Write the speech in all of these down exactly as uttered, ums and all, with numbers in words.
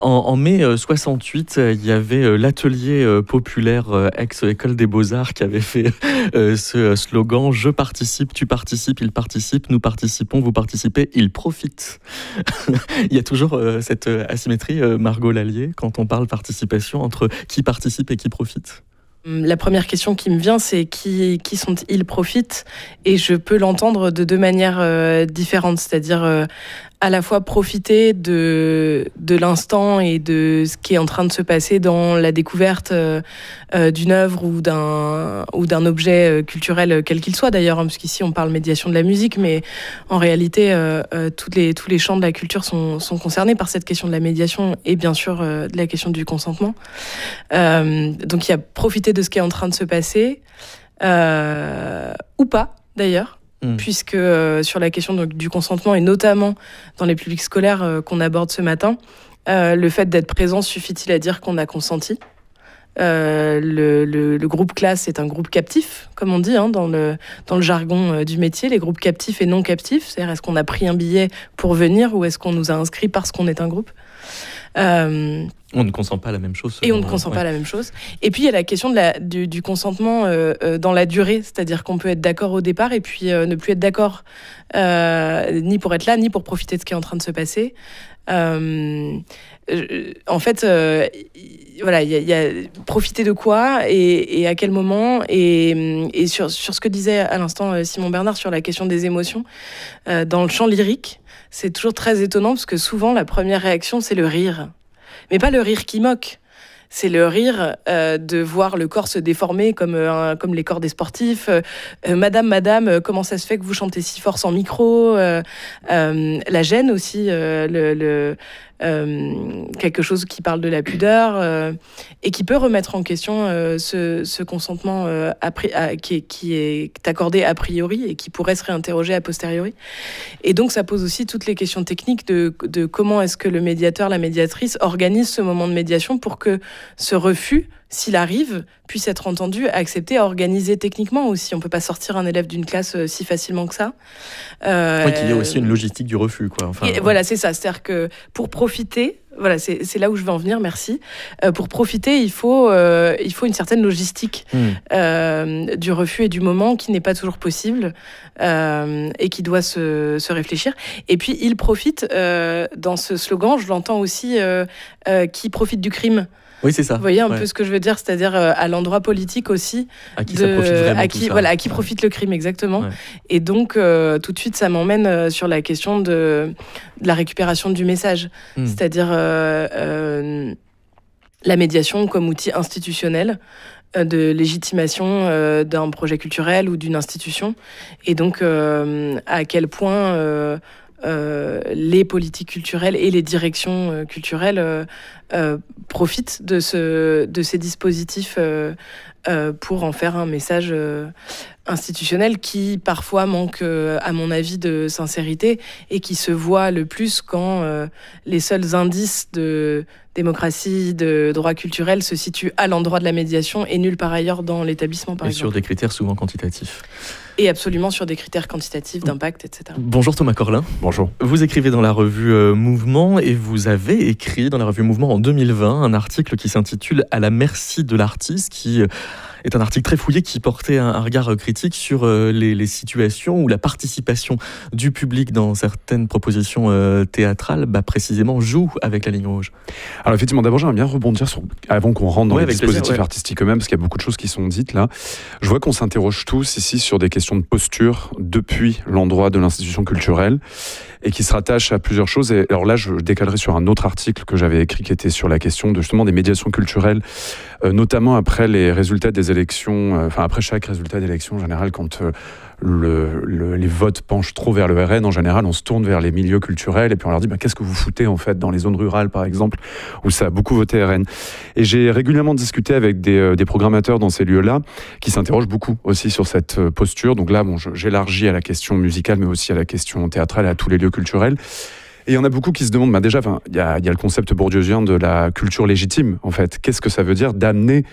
En, en mai euh, soixante-huit, euh, il y avait euh, l'atelier euh, populaire euh, ex-école des Beaux-Arts qui avait fait euh, ce slogan « Je participe, tu participes, il participe, nous participons, vous participez, il profite ». Il y a toujours euh, cette euh, asymétrie, euh, Margot Lallier, quand on parle participation, entre qui participe et qui profite. La première question qui me vient, c'est qui, qui sont-ils profitent ? Et je peux l'entendre de deux manières euh, différentes, c'est-à-dire euh, à la fois profiter de, de l'instant et de ce qui est en train de se passer dans la découverte euh, euh, d'une œuvre ou d'un, ou d'un objet culturel, quel qu'il soit d'ailleurs, hein, parce qu'ici on parle médiation de la musique, mais en réalité euh, euh, toutes les, tous les champs de la culture sont, sont concernés par cette question de la médiation et bien sûr euh, de la question du consentement. Euh, donc il y a profiter de ce qui est en train de se passer, euh, ou pas d'ailleurs. Mmh. Puisque euh, sur la question donc, du consentement, et notamment dans les publics scolaires euh, qu'on aborde ce matin, euh, le fait d'être présent suffit-il à dire qu'on a consenti ? euh, le, le, le groupe classe est un groupe captif, comme on dit hein, dans, le, dans le jargon euh, du métier, les groupes captifs et non captifs, c'est-à-dire est-ce qu'on a pris un billet pour venir ou est-ce qu'on nous a inscrits parce qu'on est un groupe ? Euh, on ne consent pas à la même chose. Et on ne consent ouais. pas à la même chose. Et puis il y a la question de la, du, du consentement euh, euh, dans la durée, c'est-à-dire qu'on peut être d'accord au départ et puis euh, ne plus être d'accord euh, ni pour être là, ni pour profiter de ce qui est en train de se passer. Euh, euh, en fait, euh, voilà, il y, y a profiter de quoi et, et à quel moment et, et sur, sur ce que disait à l'instant Simon Bernard sur la question des émotions, euh, dans le champ lyrique, c'est toujours très étonnant parce que souvent la première réaction c'est le rire. Mais pas le rire qui moque, c'est le rire euh, de voir le corps se déformer comme, euh, comme les corps des sportifs. Euh, madame, madame, euh, comment ça se fait que vous chantez si fort sans micro euh, euh, La gêne aussi, euh, le, le, euh, quelque chose qui parle de la pudeur euh, et qui peut remettre en question euh, ce, ce consentement euh, a, a, qui, est, qui est accordé a priori et qui pourrait se réinterroger a posteriori. Et donc ça pose aussi toutes les questions techniques de, de comment est-ce que le médiateur, la médiatrice organise ce moment de médiation pour que ce refus, s'il arrive, puisse être entendu, accepté, organisé techniquement aussi. On ne peut pas sortir un élève d'une classe euh, si facilement que ça. Euh, oui, qu'il y a aussi une logistique du refus, quoi. Enfin, et, ouais. Voilà, c'est ça. C'est-à-dire que pour profiter, voilà, c'est, c'est là où je veux en venir, merci. Euh, pour profiter, il faut, euh, il faut une certaine logistique mmh. euh, du refus et du moment qui n'est pas toujours possible euh, et qui doit se, se réfléchir. Et puis, il profite, euh, dans ce slogan, je l'entends aussi, euh, euh, qui profite du crime. Oui, c'est ça. Vous voyez un ouais. peu ce que je veux dire, c'est-à-dire euh, à l'endroit politique aussi. À qui de, ça profite vraiment à qui, tout ça. Voilà, à qui ouais. profite le crime, exactement. Ouais. Et donc, euh, tout de suite, ça m'emmène euh, sur la question de, de la récupération du message. Mmh. C'est-à-dire euh, euh, la médiation comme outil institutionnel euh, de légitimation euh, d'un projet culturel ou d'une institution. Et donc, euh, à quel point... Euh, Euh, les politiques culturelles et les directions euh, culturelles euh, euh, profitent de, ce, de ces dispositifs euh, euh, pour en faire un message euh, institutionnel qui parfois manque, euh, à mon avis, de sincérité et qui se voit le plus quand euh, les seuls indices de démocratie, de droit culturel se situent à l'endroit de la médiation et nulle part ailleurs dans l'établissement, par et exemple. Et sur des critères souvent quantitatifs. Et absolument sur des critères quantitatifs, d'impact, et cetera. Bonjour Thomas Corlin. Bonjour. Vous écrivez dans la revue euh, Mouvement et vous avez écrit dans la revue Mouvement en deux mille vingt un article qui s'intitule « À la merci de l'artiste » qui est un article très fouillé qui portait un, un regard critique sur euh, les, les situations où la participation du public dans certaines propositions euh, théâtrales bah, précisément joue avec la ligne rouge. Alors effectivement, d'abord j'aimerais bien rebondir sur, avant qu'on rentre dans ouais, les dispositifs plaisir, ouais. artistiques eux-mêmes, parce qu'il y a beaucoup de choses qui sont dites là. Je vois qu'on s'interroge tous ici sur des questions de posture depuis l'endroit de l'institution culturelle et qui se rattache à plusieurs choses. Et alors là, je décalerai sur un autre article que j'avais écrit qui était sur la question de justement des médiations culturelles, euh, notamment après les résultats des élections, euh, enfin après chaque résultat d'élection en général, quand euh, le, le, les votes penchent trop vers le R N, en général, on se tourne vers les milieux culturels et puis on leur dit bah, qu'est-ce que vous foutez en fait dans les zones rurales par exemple, où ça a beaucoup voté R N. Et j'ai régulièrement discuté avec des, euh, des programmateurs dans ces lieux-là qui s'interrogent beaucoup aussi sur cette euh, posture. Donc là, bon, je, j'élargis à la question musicale, mais aussi à la question théâtrale et à tous les lieux culturels. Et il y en a beaucoup qui se demandent, bah déjà, il y a, y a le concept bourdieusien de la culture légitime, en fait. Qu'est-ce que ça veut dire d'amener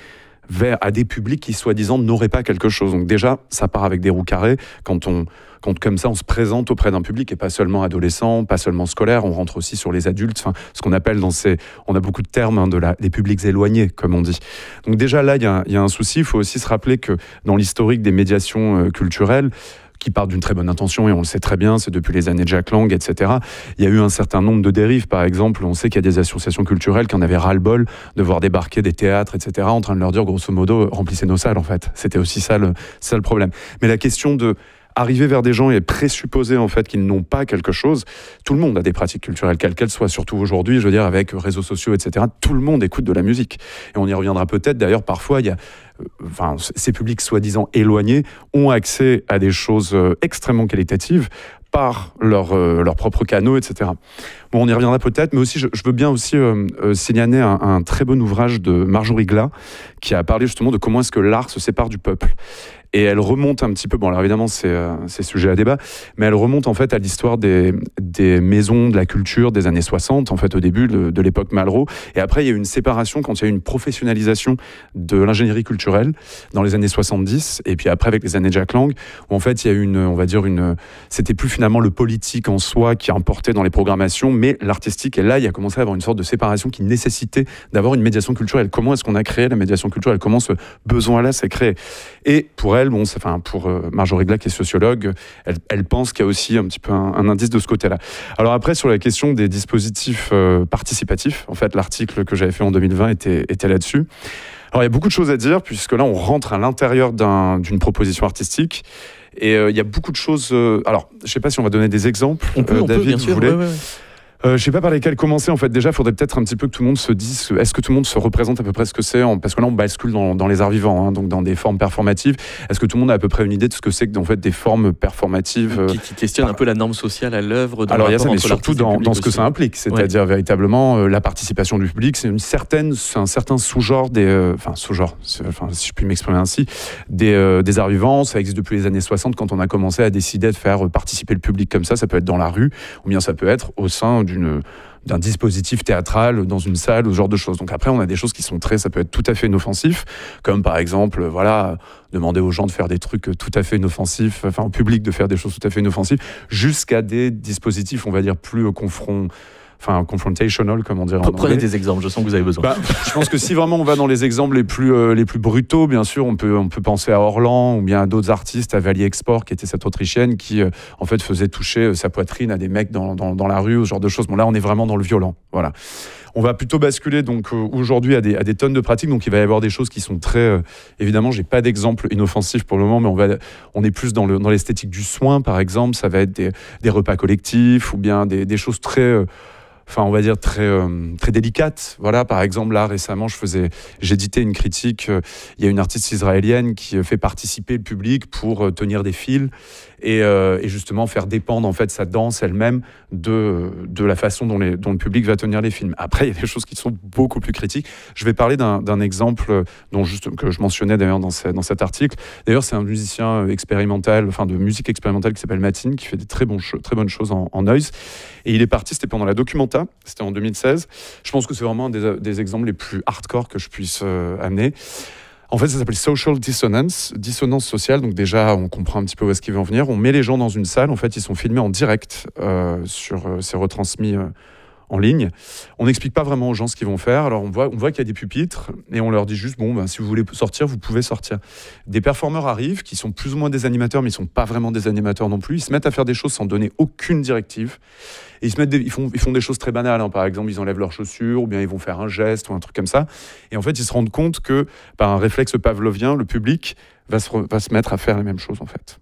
vers, à des publics qui, soi-disant, n'auraient pas quelque chose. Donc déjà, ça part avec des roues carrées. Quand on, quand comme ça, on se présente auprès d'un public, et pas seulement adolescent, pas seulement scolaire, on rentre aussi sur les adultes, enfin, ce qu'on appelle dans ces... On a beaucoup de termes hein, de la, des publics éloignés, comme on dit. Donc déjà, là, il y, y a un souci. Il faut aussi se rappeler que dans l'historique des médiations euh, culturelles, qui partent d'une très bonne intention, et on le sait très bien, c'est depuis les années de Jack Lang, et cetera. Il y a eu un certain nombre de dérives, par exemple, on sait qu'il y a des associations culturelles qui en avaient ras-le-bol de voir débarquer des théâtres, et cetera, en train de leur dire, grosso modo, remplissez nos salles, en fait. C'était aussi ça le, ça le problème. Mais la question de arriver vers des gens et présupposer en fait qu'ils n'ont pas quelque chose. Tout le monde a des pratiques culturelles, quelles qu'elles soient, surtout aujourd'hui, je veux dire, avec réseaux sociaux, et cetera. Tout le monde écoute de la musique. Et on y reviendra peut-être. D'ailleurs, parfois, il y a, euh, enfin, ces publics soi-disant éloignés ont accès à des choses euh, extrêmement qualitatives par leurs euh, leurs propres canaux, et cetera. Bon, on y reviendra peut-être, mais aussi, je, je veux bien aussi euh, euh, signaler un, un très bon ouvrage de Marjorie Glas, qui a parlé justement de comment est-ce que l'art se sépare du peuple. Et elle remonte un petit peu, bon alors évidemment c'est, euh, c'est sujet à débat, mais elle remonte en fait à l'histoire des, des maisons de la culture des années soixante, en fait au début de, de l'époque Malraux. Et après il y a eu une séparation quand il y a eu une professionnalisation de l'ingénierie culturelle dans les années soixante-dix, et puis après avec les années Jack Lang, où en fait il y a eu une, on va dire une, c'était plus finalement le politique en soi qui importait dans les programmations, mais l'artistique. Et là il y a commencé à avoir une sorte de séparation qui nécessitait d'avoir une médiation culturelle. Comment est-ce qu'on a créé la médiation culturelle? Comment ce besoin-là s'est créé? Et pour elle, bon, enfin pour euh, Marjorie Glas qui est sociologue, elle, elle pense qu'il y a aussi un petit peu un, un indice de ce côté-là. Alors après sur la question des dispositifs euh, participatifs, en fait l'article que j'avais fait en deux mille vingt était, était là-dessus. Alors il y a beaucoup de choses à dire puisque là on rentre à l'intérieur d'un, d'une proposition artistique et euh, il y a beaucoup de choses. Euh, alors je ne sais pas si on va donner des exemples. On peut, euh, on David, peut bien vous sûr. voulez Ouais, ouais. Euh, je sais pas par lesquels commencer en fait. Déjà, il faudrait peut-être un petit peu que tout le monde se dise, est-ce que tout le monde se représente à peu près ce que c'est en... Parce que là, on bascule dans, dans les arts vivants, hein, donc dans des formes performatives. Est-ce que tout le monde a à peu près une idée de ce que c'est que en fait des formes performatives qui, qui questionnent par... un peu la norme sociale à l'œuvre. Alors il y a ça, mais surtout dans, dans ce que ça implique, c'est-à-dire ouais. véritablement euh, la participation du public. C'est une certaine, c'est un certain sous-genre des, euh, enfin sous-genre, enfin si je puis m'exprimer ainsi, des, euh, des arts vivants. Ça existe depuis les années soixante quand on a commencé à décider de faire participer le public comme ça. Ça peut être dans la rue, ou bien ça peut être au sein d'une d'un dispositif théâtral dans une salle ou ce genre de choses. Donc après, on a des choses qui sont très, ça peut être tout à fait inoffensif, comme par exemple, voilà, demander aux gens de faire des trucs tout à fait inoffensifs, enfin au public de faire des choses tout à fait inoffensives, jusqu'à des dispositifs, on va dire, plus confront enfin confrontational comme on dirait en anglais. Prenez des exemples, je sens que vous avez besoin. Bah, je pense que si vraiment on va dans les exemples les plus euh, les plus brutaux, bien sûr, on peut on peut penser à Orlan ou bien à d'autres artistes, à Valier Export qui était cette Autrichienne qui euh, en fait faisait toucher euh, sa poitrine à des mecs dans, dans dans la rue, ce genre de choses. Bon là, on est vraiment dans le violent, voilà. On va plutôt basculer donc euh, aujourd'hui à des à des tonnes de pratiques, donc il va y avoir des choses qui sont très euh, évidemment, j'ai pas d'exemple inoffensif pour le moment, mais on va on est plus dans le dans l'esthétique du soin par exemple, ça va être des des repas collectifs ou bien des des choses très euh, enfin on va dire très euh, très délicate. Voilà, par exemple là récemment je faisais j'éditais une critique, euh, il y a une artiste israélienne qui fait participer le public pour euh, tenir des fils et, euh, et justement faire dépendre en fait sa danse elle-même de de la façon dont les dont le public va tenir les films. Après il y a des choses qui sont beaucoup plus critiques. Je vais parler d'un d'un exemple dont juste que je mentionnais d'ailleurs dans ce, dans cet article. D'ailleurs c'est un musicien expérimental, enfin de musique expérimentale qui s'appelle Matin, qui fait des très bons très bonnes choses en, en noise. Et il est parti, c'était pendant la Documenta, c'était en deux mille seize. Je pense que c'est vraiment un des, des exemples les plus hardcore que je puisse euh, amener. En fait, ça s'appelle Social Dissonance, dissonance sociale. Donc déjà, on comprend un petit peu où est-ce qu'ils vont venir. On met les gens dans une salle. En fait, ils sont filmés en direct, euh, sur, euh, c'est retransmis euh, en ligne. On n'explique pas vraiment aux gens ce qu'ils vont faire. Alors on voit, on voit qu'il y a des pupitres et on leur dit juste bon, ben, si vous voulez sortir, vous pouvez sortir. Des performeurs arrivent qui sont plus ou moins des animateurs, mais ils sont pas vraiment des animateurs non plus. Ils se mettent à faire des choses sans donner aucune directive. Et ils se mettent, des, ils font, ils font des choses très banales. Hein. Par exemple, ils enlèvent leurs chaussures, ou bien ils vont faire un geste ou un truc comme ça. Et en fait, ils se rendent compte que par un réflexe pavlovien, le public va se, va se mettre à faire les mêmes choses en fait.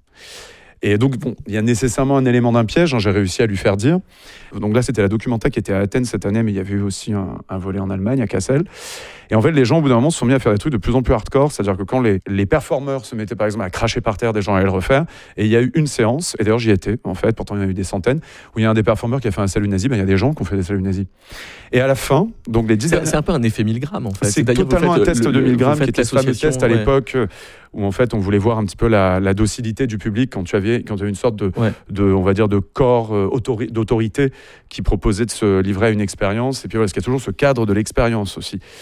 Et donc, bon, il y a nécessairement un élément d'un piège, hein, j'ai réussi à lui faire dire. Donc là, c'était la Documenta qui était à Athènes cette année, mais il y avait eu aussi un, un volet en Allemagne, à Kassel. Et en fait, les gens, au bout d'un moment, se sont mis à faire des trucs de plus en plus hardcore, c'est-à-dire que quand les, les performeurs se mettaient, par exemple, à cracher par terre, des gens allaient le refaire. Et il y a eu une séance, et d'ailleurs, j'y étais, en fait, pourtant il y en a eu des centaines, où il y a un des performeurs qui a fait un salut nazi, ben, il y a des gens qui ont fait des saluts nazis. Et à la fin, donc les dix c'est, c'est un peu un effet mille grammes, en fait. C'est totalement un test le, de mille grammes, qui était ce fameux test à ouais. l'époque, où en fait, on voulait voir un petit peu la, la docilité du public quand tu avais, quand tu avais une sorte de, ouais. de, on va dire, de corps euh, autori- d'autorité qui proposait de se livrer à une expérience. Et puis, voilà, parce qu'il y a toujours ce cadre de l'expérience aussi.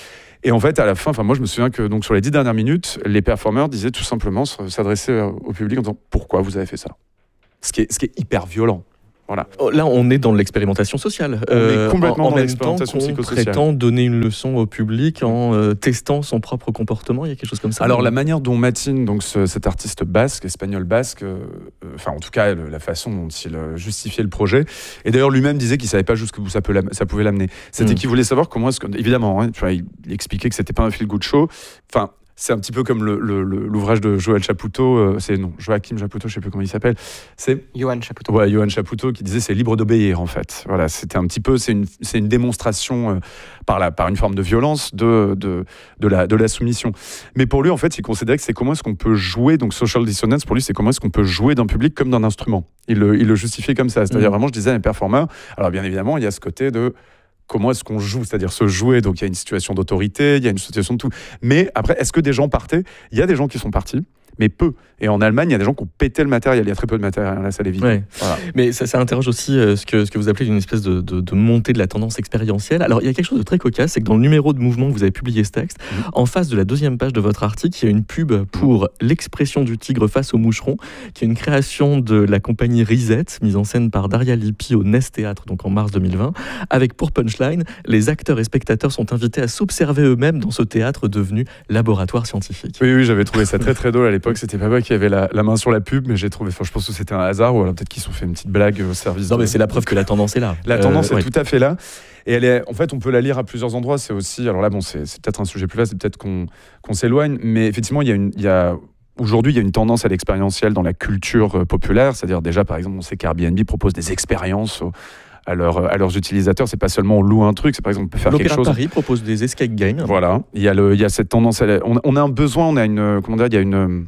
Et en fait, à la fin, enfin moi je me souviens que donc sur les dix dernières minutes, les performeurs disaient tout simplement, s'adressaient au public en disant pourquoi vous avez fait ça. Ce qui est, ce qui est hyper violent. Voilà. Là, on est dans l'expérimentation sociale. On euh, est complètement en, en dans même l'expérimentation temps qu'on psychosociale. prétend donner une leçon au public en euh, testant son propre comportement. Il y a quelque chose comme ça. Alors, la manière dont Matin, donc ce, cet artiste basque, espagnol basque, euh, enfin, en tout cas, le, la façon dont il euh, justifiait le projet, et d'ailleurs, lui-même disait qu'il ne savait pas jusqu'où ça, peut ça pouvait l'amener. C'était mmh. qu'il voulait savoir comment est-ce que. Évidemment, hein, tu vois, il, il expliquait que ce n'était pas un feel-good show. Enfin. C'est un petit peu comme le, le, l'ouvrage de Joël Chapoutot, euh, c'est non, Joachim Chapoutot, je sais plus comment il s'appelle. C'est Johan Chapoutot. Ouais, Johan Chapoutot qui disait c'est libre d'obéir en fait. Voilà, c'était un petit peu, c'est une, c'est une démonstration euh, par la, par une forme de violence de, de, de la, de la soumission. Mais pour lui, en fait, il considérait que c'est comment est-ce qu'on peut jouer, donc social dissonance pour lui, c'est comment est-ce qu'on peut jouer d'un public comme d'un instrument. Il le, il le justifiait comme ça, c'est-à-dire mmh. vraiment, je disais à un performeur. Alors bien évidemment, il y a ce côté de comment est-ce qu'on joue, c'est-à-dire se jouer, donc il y a une situation d'autorité, il y a une situation de tout. Mais après, est-ce que des gens partaient ? Il y a des gens qui sont partis, mais peu. Et en Allemagne, il y a des gens qui ont pété le matériel. Il y a très peu de matériel, là, ça les vide. Ouais. Voilà. Mais ça, ça interroge aussi euh, ce, que, ce que vous appelez une espèce de, de, de montée de la tendance expérientielle. Alors, il y a quelque chose de très cocasse, c'est que dans le numéro de Mouvement que vous avez publié ce texte, mmh. en face de la deuxième page de votre article, il y a une pub pour mmh. l'expression du tigre face au moucheron, qui est une création de la compagnie Risette, mise en scène par Daria Lippi au Nest Théâtre, donc en mars deux mille vingt, avec pour punchline, les acteurs et spectateurs sont invités à s'observer eux-mêmes dans ce théâtre devenu laboratoire scientifique. Oui, oui, j'avais trouvé ça très très drôle à l'époque. C'était pas moi qui avait la, la main sur la pub, mais j'ai trouvé, enfin, je pense que c'était un hasard, ou alors peut-être qu'ils se sont fait une petite blague au service. Non, de... mais c'est la preuve que la tendance est là. La tendance euh, est ouais. tout à fait là. Et elle est, en fait, on peut la lire à plusieurs endroits. C'est aussi, alors là, bon, c'est, c'est peut-être un sujet plus vaste, c'est peut-être qu'on, qu'on s'éloigne, mais effectivement, il y a une, il y a, aujourd'hui, il y a une tendance à l'expérientiel dans la culture populaire. C'est-à-dire, déjà, par exemple, on sait qu'Airbnb propose des expériences au, À, leur, à leurs utilisateurs, c'est pas seulement on loue un truc, c'est par exemple on peut faire L'Opéra quelque chose. Paris propose des escape games. Voilà, il y a le, il y a cette tendance. À la, on, on a un besoin, on a une, comment dire, il y a une,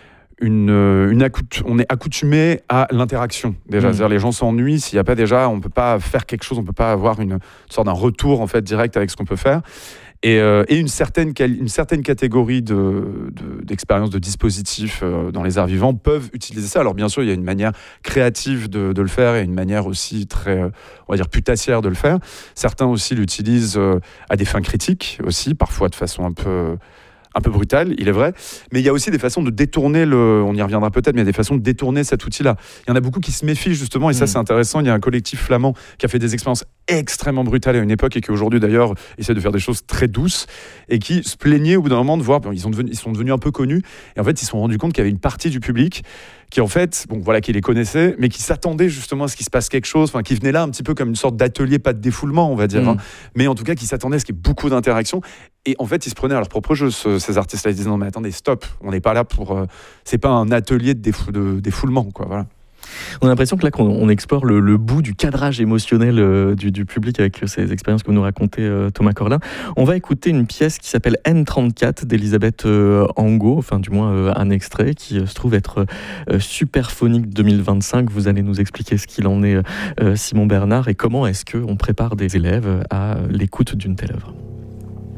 une, une accout, on est accoutumé à l'interaction déjà. Mmh. C'est-à-dire les gens s'ennuient s'il y a pas déjà, on peut pas faire quelque chose, on peut pas avoir une, une sorte d'un retour en fait direct avec ce qu'on peut faire. Et, euh, et une, certaine, une certaine catégorie de, de, d'expériences, de dispositifs euh, dans les arts vivants peuvent utiliser ça. Alors bien sûr, il y a une manière créative de, de le faire et une manière aussi très, on va dire, putassière de le faire. Certains aussi l'utilisent euh, à des fins critiques aussi, parfois de façon un peu... un peu brutal, il est vrai, mais il y a aussi des façons de détourner le, on y reviendra peut-être, mais il y a des façons de détourner cet outil-là. Il y en a beaucoup qui se méfient justement, et ça mmh. c'est intéressant. Il y a un collectif flamand qui a fait des expériences extrêmement brutales à une époque et qui aujourd'hui d'ailleurs essaie de faire des choses très douces et qui se plaignaient au bout d'un moment de voir, bon, ils, sont devenus, ils sont devenus un peu connus et en fait ils se sont rendus compte qu'il y avait une partie du public qui en fait, bon voilà, qui les connaissait, mais qui s'attendait justement à ce qu'il se passe quelque chose, enfin qui venait là un petit peu comme une sorte d'atelier, pas de défoulement on va dire, mmh. hein, mais en tout cas qui s'attendait à ce qu'il y ait beaucoup d'interactions. Et en fait, ils se prenaient à leur propre jeu, ce, ces artistes-là. Ils disaient non, mais attendez, stop, on n'est pas là pour. Euh, c'est pas un atelier de, défou- de défoulement, quoi. Voilà. On a l'impression que là, qu'on on explore le, le bout du cadrage émotionnel euh, du, du public avec ces expériences que vous nous racontez, euh, Thomas Corlin. On va écouter une pièce qui s'appelle N trente-quatre d'Elisabeth euh, Angot, enfin du moins euh, un extrait qui euh, se trouve être euh, Superphonique deux mille vingt-cinq. Vous allez nous expliquer ce qu'il en est, euh, Simon Bernard, et comment est-ce qu'on prépare des élèves à l'écoute d'une telle œuvre.